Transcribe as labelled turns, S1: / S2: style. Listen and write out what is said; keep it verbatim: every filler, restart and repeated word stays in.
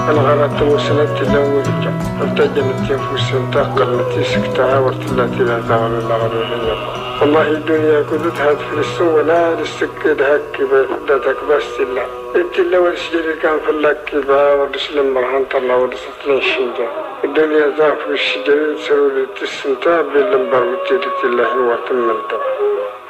S1: الغرض وسنة الأول ارتجمت ينفس انتقل نتي سكتها وارتلاتي لا زغل الله غير والله الدنيا كنت هاد في السوء ولا للسكد هكي بيتدتك بس الله انت اللي الشجري كان في اللكي بها ورسلم مرحان طلع ورسلين الشمدة الدنيا ذاك في الشجري تسوي للتسنتا باللمبر وتيرت الله وتمنتا